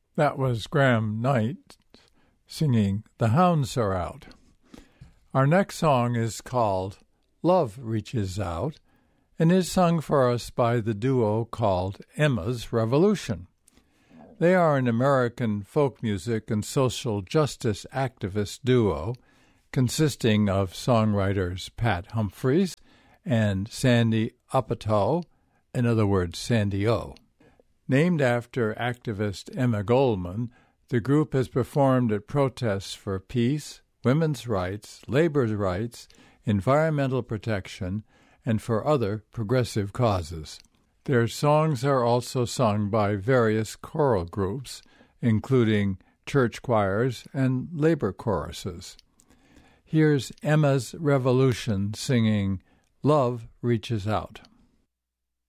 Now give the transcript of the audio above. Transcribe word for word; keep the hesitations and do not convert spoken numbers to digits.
That was Graham Knight singing The Hounds Are Out. Our next song is called Love Reaches Out and is sung for us by the duo called Emma's Revolution. They are an American folk music and social justice activist duo consisting of songwriters Pat Humphries and Sandy Apatow, in other words, Sandy O. Named after activist Emma Goldman, the group has performed at protests for peace, women's rights, labor rights, environmental protection, and for other progressive causes. Their songs are also sung by various choral groups, including church choirs and labor choruses. Here's Emma's Revolution singing Love Reaches Out.